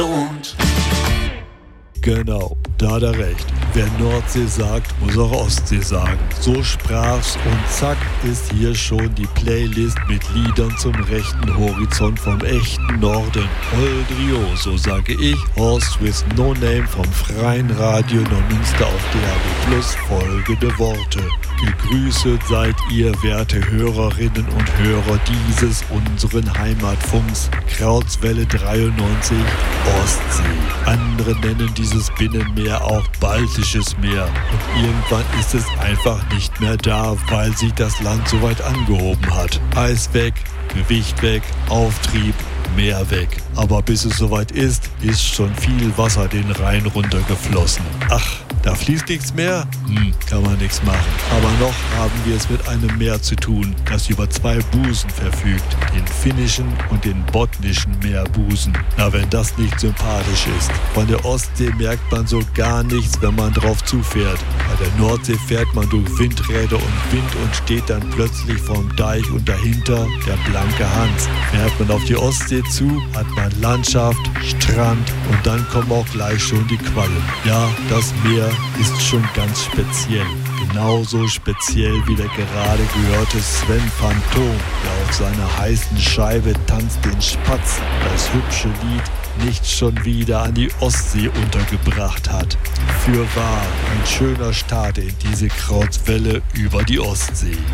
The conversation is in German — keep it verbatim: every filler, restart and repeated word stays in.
Genau, da hat er recht. Wer Nordsee sagt, muss auch Ostsee sagen. So sprach's und zack ist hier schon die Playlist mit Liedern zum rechten Horizont vom echten Norden. Old Rio, so sage ich, Horst with No Name vom Freien Radio Neumünster auf D A B Plus, folgende Worte. Gegrüßet seid ihr, werte Hörerinnen und Hörer dieses unseren Heimatfunks, Krautswelle dreiundneunzig, Ostsee. Andere nennen dieses Binnenmeer auch Baltisches Meer. Und irgendwann ist es einfach nicht mehr da, weil sich das Land so weit angehoben hat. Eis weg, Gewicht weg, Auftrieb, Meer weg. Aber bis es soweit ist, ist schon viel Wasser den Rhein runtergeflossen. Ach, da fließt nichts mehr? Hm, kann man nichts machen. Aber noch haben wir es mit einem Meer zu tun, das über zwei Busen verfügt. Den finnischen und den botnischen Meerbusen. Na, wenn das nicht sympathisch ist. Von der Ostsee merkt man so gar nichts, wenn man drauf zufährt. Bei der Nordsee fährt man durch Windräder und Wind und steht dann plötzlich vorm Deich und dahinter der blanke Hans. Fährt man auf die Ostsee zu, hat man Landschaft, Strand und dann kommen auch gleich schon die Quallen. Ja, das Meer ist schon ganz speziell. Genauso speziell wie der gerade gehörte Sven Phantom, der auf seiner heißen Scheibe tanzt den Spatz, das hübsche Lied nicht schon wieder an die Ostsee untergebracht hat. Fürwahr, ein schöner Start in diese Krautswelle über die Ostsee.